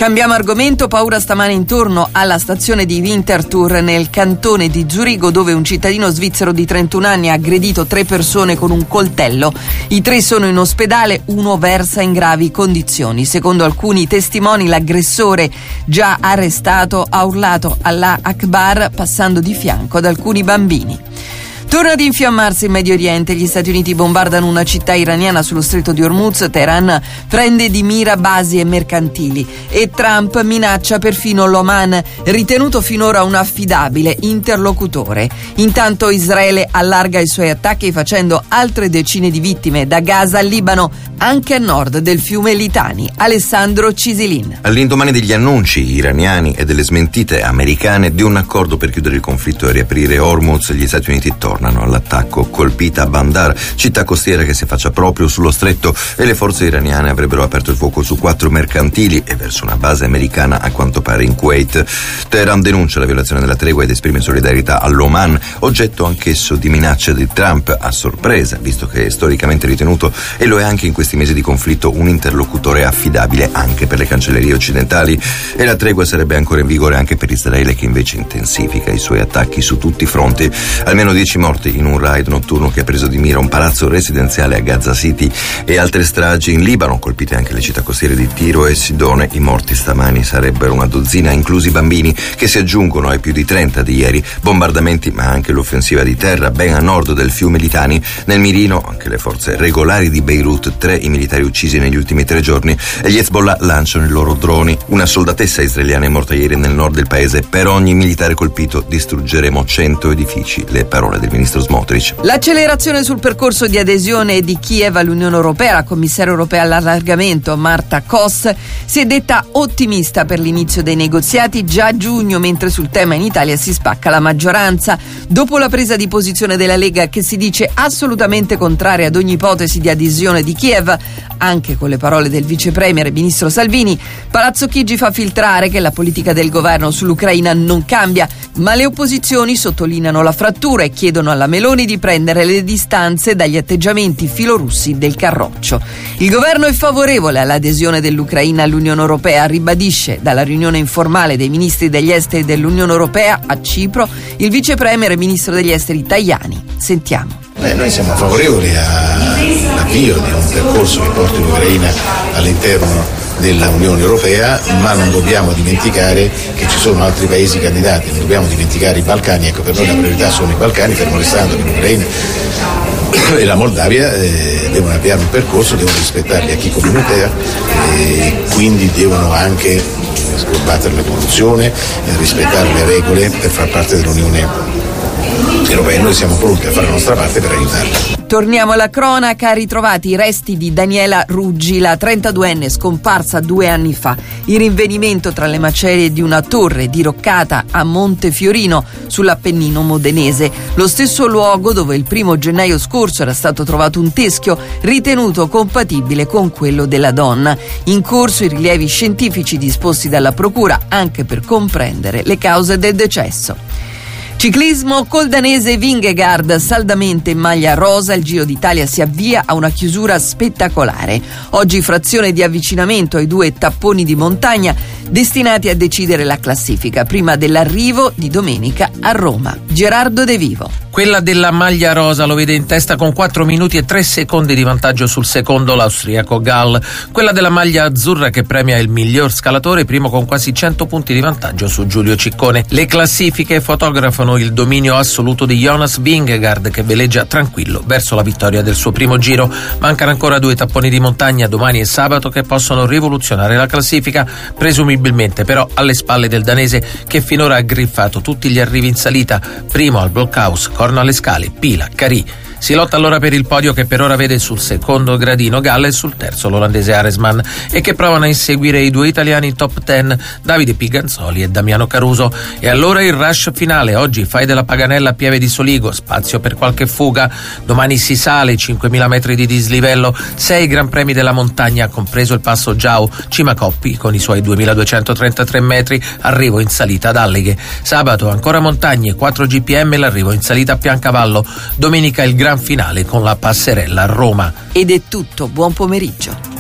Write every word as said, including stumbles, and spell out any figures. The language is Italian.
Cambiamo argomento, paura stamane intorno alla stazione di Winterthur nel cantone di Zurigo, dove un cittadino svizzero di trentuno anni ha aggredito tre persone con un coltello. I tre sono in ospedale, uno versa in gravi condizioni. Secondo alcuni testimoni l'aggressore, già arrestato, ha urlato Allah Akbar passando di fianco ad alcuni bambini. Torna ad infiammarsi il Medio Oriente. Gli Stati Uniti bombardano una città iraniana sullo stretto di Hormuz. Teheran prende di mira basi e mercantili e Trump minaccia perfino l'Oman, ritenuto finora un affidabile interlocutore. Intanto Israele allarga i suoi attacchi facendo altre decine di vittime da Gaza al Libano, anche a nord del fiume Litani. Alessandro Cisilin. All'indomani degli annunci iraniani e delle smentite americane di un accordo per chiudere il conflitto e riaprire Hormuz, gli Stati Uniti tornano all'attacco. Colpita Bandar, città costiera che si affaccia proprio sullo stretto, e le forze iraniane avrebbero aperto il fuoco su quattro mercantili e verso una base americana a quanto pare in Kuwait. Teheran denuncia la violazione della tregua ed esprime solidarietà all'Oman, oggetto anch'esso di minacce di Trump a sorpresa, visto che è storicamente ritenuto, e lo è anche in questi mesi di conflitto, un interlocutore affidabile anche per le cancellerie occidentali. E la tregua sarebbe ancora in vigore anche per Israele, che invece intensifica i suoi attacchi su tutti i fronti. Almeno dieci morti in un raid notturno che ha preso di mira un palazzo residenziale a Gaza City, e altre stragi in Libano, colpite anche le città costiere di Tiro e Sidone. I morti stamani sarebbero una dozzina, inclusi bambini, che si aggiungono ai più di trenta di ieri. Bombardamenti, ma anche l'offensiva di terra ben a nord del fiume Litani. Nel mirino anche le forze regolari di Beirut, tre i militari uccisi negli ultimi tre giorni, e gli Hezbollah lanciano i loro droni. Una soldatessa israeliana è morta ieri nel nord del paese. Per ogni militare colpito distruggeremo cento edifici. Le parole del ministro Smotrich. L'accelerazione sul percorso di adesione di Kiev all'Unione Europea. La commissaria europea all'allargamento Marta Kos si è detta ottimista per l'inizio dei negoziati già a giugno, mentre sul tema in Italia si spacca la maggioranza. Dopo la presa di posizione della Lega, che si dice assolutamente contraria ad ogni ipotesi di adesione di Kiev, anche con le parole del vice premier e ministro Salvini, Palazzo Chigi fa filtrare che la politica del governo sull'Ucraina non cambia, ma le opposizioni sottolineano la frattura e chiedono alla Meloni di prendere le distanze dagli atteggiamenti filorussi del Carroccio. Il governo è favorevole all'adesione dell'Ucraina all'Unione Europea, ribadisce dalla riunione informale dei ministri degli esteri dell'Unione Europea a Cipro il vice premier e ministro degli esteri Tajani. Sentiamo. Beh, noi siamo favorevoli all'avvio di un percorso che porti l'Ucraina all'interno dell'Unione Europea, ma non dobbiamo dimenticare che ci sono altri paesi candidati, non dobbiamo dimenticare i Balcani. Ecco, per noi la priorità sono i Balcani, fermo restando che l'Ucraina e la Moldavia eh, devono avviare un percorso, devono rispettare gli acquis communautaires e quindi devono anche combattere la corruzione, eh, rispettare le regole per far parte dell'Unione Europea. Noi siamo pronti a fare la nostra parte per aiutarli. Torniamo alla cronaca. Ritrovati i resti di Daniela Ruggi, la trentaduenne scomparsa due anni fa. Il rinvenimento tra le macerie di una torre diroccata a Montefiorino, sull'Appennino modenese, lo stesso luogo dove il primo gennaio scorso era stato trovato un teschio ritenuto compatibile con quello della donna. In corso i rilievi scientifici disposti dalla procura anche per comprendere le cause del decesso. Ciclismo, col danese Vingegaard saldamente in maglia rosa, il Giro d'Italia si avvia a una chiusura spettacolare. Oggi frazione di avvicinamento ai due tapponi di montagna destinati a decidere la classifica prima dell'arrivo di domenica a Roma. Gerardo De Vivo. Quella della maglia rosa lo vede in testa con quattro minuti e tre secondi di vantaggio sul secondo, l'austriaco Gall. Quella della maglia azzurra, che premia il miglior scalatore, primo con quasi cento punti di vantaggio su Giulio Ciccone. Le classifiche fotografano il dominio assoluto di Jonas Vingegaard, che veleggia tranquillo verso la vittoria del suo primo giro. Mancano ancora due tapponi di montagna, domani e sabato, che possono rivoluzionare la classifica, presumibilmente però alle spalle del danese, che finora ha griffato tutti gli arrivi in salita, primo al Blockhaus, Corno alle Scale, Pila, Carì. Si lotta allora per il podio, che per ora vede sul secondo gradino Gall e sul terzo l'olandese Aresman, e che provano a inseguire i due italiani in top ten, Davide Piganzoli e Damiano Caruso. E allora il rush finale. Oggi fai della Paganella a Pieve di Soligo, spazio per qualche fuga. Domani si sale, cinquemila metri di dislivello, sei gran premi della montagna, compreso il passo Giau, Cima Coppi con i suoi duemiladuecentotrentatré metri, arrivo in salita ad Alleghe. Sabato ancora montagne, quattro G P M, l'arrivo in salita a Piancavallo. Domenica il gran finale con la passerella a Roma. Ed è tutto, buon pomeriggio.